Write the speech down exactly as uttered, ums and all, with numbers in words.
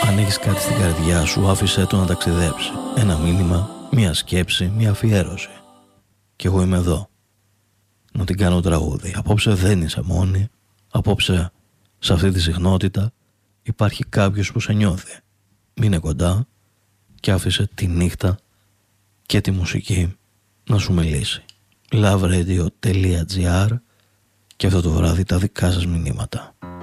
Αν έχεις κάτι στην καρδιά σου, άφησέ το να ταξιδέψει. Ένα μήνυμα, μία σκέψη, μία αφιέρωση. Κι εγώ είμαι εδώ να την κάνω τραγούδι. Απόψε δεν είσαι μόνη. Απόψε σε αυτή τη συχνότητα υπάρχει κάποιος που σε νιώθει. Μείνε κοντά και άφησε τη νύχτα και τη μουσική να σου μιλήσει. loveRadio.gr και αυτό το βράδυ τα δικά σας μηνύματα.